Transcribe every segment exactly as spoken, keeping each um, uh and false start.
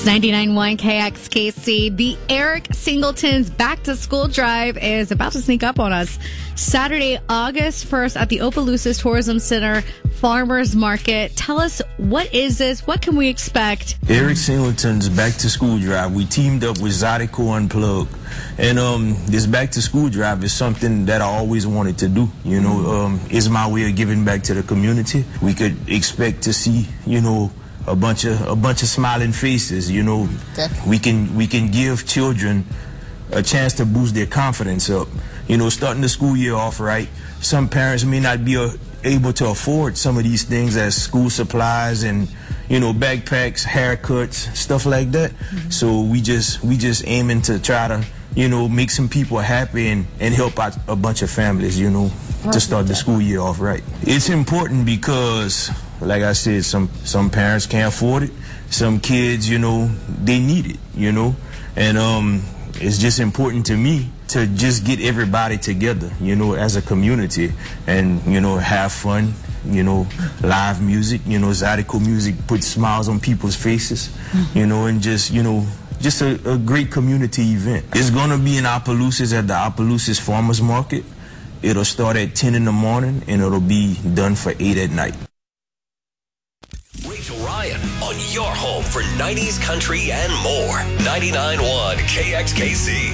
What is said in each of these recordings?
ninety-nine point one K X K C. The Eric Singleton's Back to School Drive is about to sneak up on us. Saturday, August first at the Opelousas Tourism Center Farmers Market. Tell us, what is this? What can we expect? Eric Singleton's Back to School Drive. We teamed up with Zydeco Unplugged. And um, this Back to School Drive is something that I always wanted to do. You know, um, it's my way of giving back to the community. We could expect to see, you know, a bunch of a bunch of smiling faces. You know, Definitely. we can we can give children a chance to boost their confidence up. You know, starting the school year off right. Some parents may not be a, able to afford some of these things as school supplies and, you know, backpacks, haircuts, stuff like that. Mm-hmm. So we just we just aiming to try to, you know, make some people happy and, and help out a bunch of families, you know, to start the school year off right. It's important because, like I said, some some parents can't afford it. Some kids, you know, they need it, you know. And um, it's just important to me to just get everybody together, you know, as a community and, you know, have fun, you know, live music, you know, Zydeco music puts smiles on people's faces, you know, and just, you know, just a, a great community event. It's going to be in Opelousas at the Opelousas Farmers Market. It'll start at ten in the morning and it'll be done for eight at night. Rachel Ryan on your home for nineties country and more. ninety-nine point one K X K C.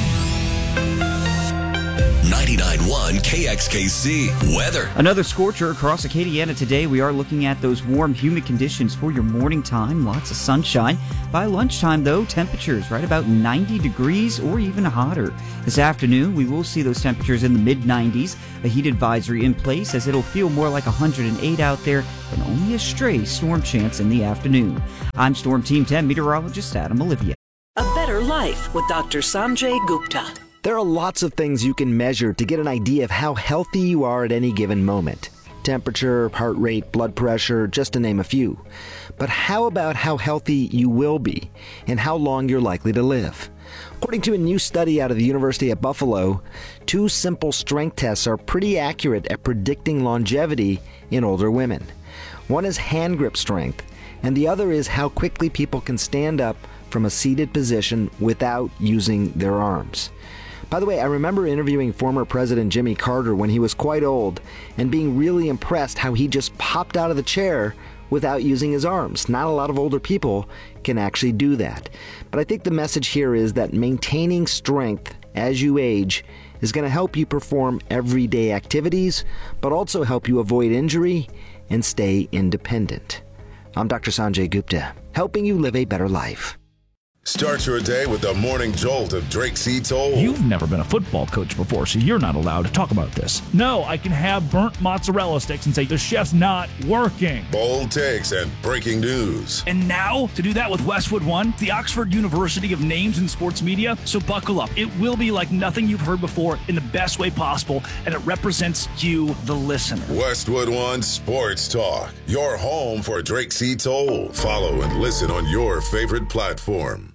ninety-nine point one K X K C weather. Another scorcher across Acadiana today. We are looking at those warm, humid conditions for your morning time. Lots of sunshine. By lunchtime, though, temperatures right about ninety degrees or even hotter. This afternoon, we will see those temperatures in the mid nineties. A heat advisory in place as it'll feel more like one hundred eight out there and only a stray storm chance in the afternoon. I'm Storm Team ten meteorologist Adam Olivia. A better life with Doctor Sanjay Gupta. There are lots of things you can measure to get an idea of how healthy you are at any given moment. Temperature, heart rate, blood pressure, just to name a few. But how about how healthy you will be and how long you're likely to live? According to a new study out of the University at Buffalo, two simple strength tests are pretty accurate at predicting longevity in older women. One is hand grip strength, and the other is how quickly people can stand up from a seated position without using their arms. By the way, I remember interviewing former President Jimmy Carter when he was quite old and being really impressed how he just popped out of the chair without using his arms. Not a lot of older people can actually do that. But I think the message here is that maintaining strength as you age is going to help you perform everyday activities, but also help you avoid injury and stay independent. I'm Doctor Sanjay Gupta, helping you live a better life. Start your day with the morning jolt of Drake C. Toll. You've never been a football coach before, so you're not allowed to talk about this. No, I can have burnt mozzarella sticks and say the chef's not working. Bold takes and breaking news. And now, to do that with Westwood One, the Oxford University of Names in Sports Media. So buckle up. It will be like nothing you've heard before in the best way possible, and it represents you, the listener. Westwood One Sports Talk. Your home for Drake C. Toll. Follow and listen on your favorite platform.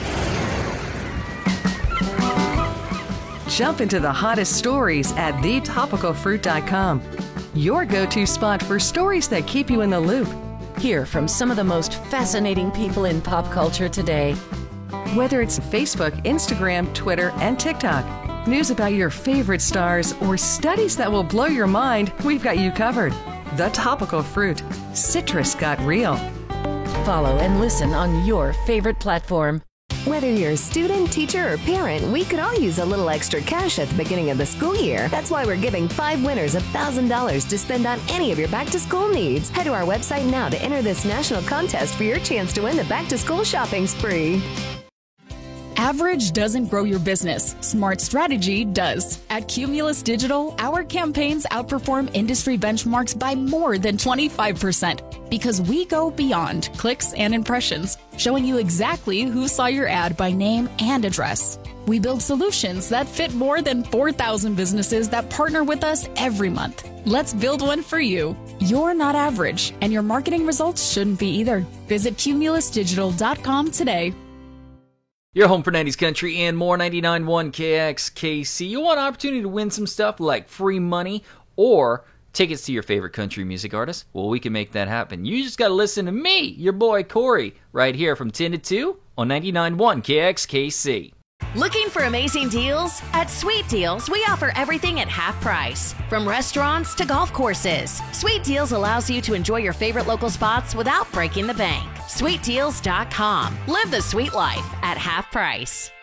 Jump into the hottest stories at the topical fruit dot com. Your go-to spot for stories that keep you in the loop. Hear from some of the most fascinating people in pop culture today. Whether it's Facebook, Instagram, Twitter, and TikTok, news about your favorite stars, or studies that will blow your mind, we've got you covered. The Topical Fruit. Citrus got real. Follow and listen on your favorite platform. Whether you're a student, teacher, or parent, we could all use a little extra cash at the beginning of the school year. That's why we're giving five winners one thousand dollars to spend on any of your back-to-school needs. Head to our website now to enter this national contest for your chance to win the back-to-school shopping spree. Average doesn't grow your business. Smart strategy does. At Cumulus Digital, our campaigns outperform industry benchmarks by more than twenty-five percent because we go beyond clicks and impressions, showing you exactly who saw your ad by name and address. We build solutions that fit more than four thousand businesses that partner with us every month. Let's build one for you. You're not average, and your marketing results shouldn't be either. Visit cumulus digital dot com today. Your home for nineties country and more, ninety-nine point one K X K C. You want an opportunity to win some stuff like free money or tickets to your favorite country music artist? Well, we can make that happen. You just got to listen to me, your boy Corey, right here from ten to two on ninety-nine point one K X K C. Looking for amazing deals? At Sweet Deals, we offer everything at half price. From restaurants to golf courses, Sweet Deals allows you to enjoy your favorite local spots without breaking the bank. sweet deals dot com. Live the sweet life at half price.